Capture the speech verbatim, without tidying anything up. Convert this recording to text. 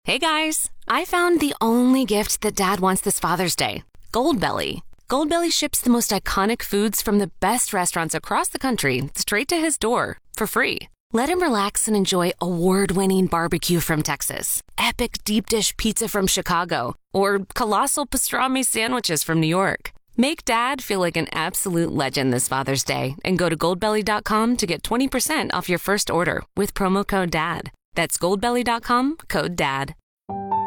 Hey guys, I found the only gift that Dad wants this Father's Day. Goldbelly. Goldbelly ships the most iconic foods from the best restaurants across the country straight to his door for free. Let him relax and enjoy award-winning barbecue from Texas, epic deep dish pizza from Chicago, or colossal pastrami sandwiches from New York. Make Dad feel like an absolute legend this Father's Day and go to goldbelly dot com to get twenty percent off your first order with promo code DAD. That's goldbelly dot com, code DAD.